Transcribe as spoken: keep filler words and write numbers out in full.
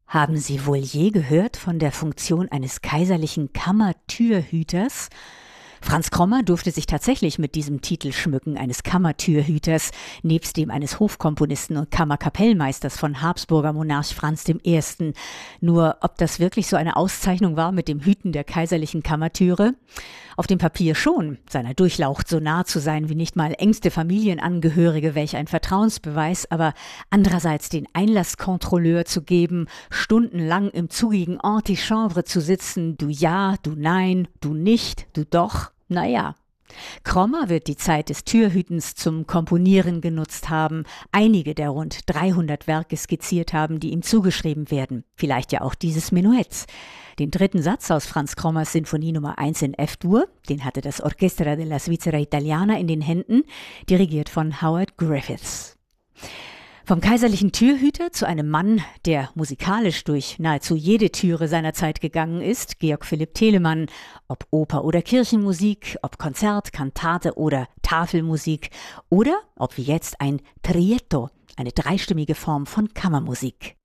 Haben Sie wohl je gehört von der Funktion eines kaiserlichen Kammertürhüters? Franz Krommer durfte sich tatsächlich mit diesem Titel schmücken, eines Kammertürhüters, nebst dem eines Hofkomponisten und Kammerkapellmeisters von Habsburger Monarch Franz der Erste. Nur ob das wirklich so eine Auszeichnung war mit dem Hüten der kaiserlichen Kammertüre? Auf dem Papier schon, seiner Durchlaucht so nah zu sein wie nicht mal engste Familienangehörige, welch ein Vertrauensbeweis, aber andererseits den Einlasskontrolleur zu geben, stundenlang im zugigen Antichambre zu sitzen, du ja, du nein, du nicht, du doch, naja. Krommer wird die Zeit des Türhütens zum Komponieren genutzt haben, einige der rund dreihundert Werke skizziert haben, die ihm zugeschrieben werden, vielleicht ja auch dieses Menuett. Den dritten Satz aus Franz Krommers Sinfonie Nummer eins in F-Dur, den hatte das Orchestra della Svizzera Italiana in den Händen, dirigiert von Howard Griffiths. Vom kaiserlichen Türhüter zu einem Mann, der musikalisch durch nahezu jede Türe seiner Zeit gegangen ist, Georg Philipp Telemann. Ob Oper oder Kirchenmusik, ob Konzert, Kantate oder Tafelmusik oder ob wie jetzt ein Trietto, eine dreistimmige Form von Kammermusik.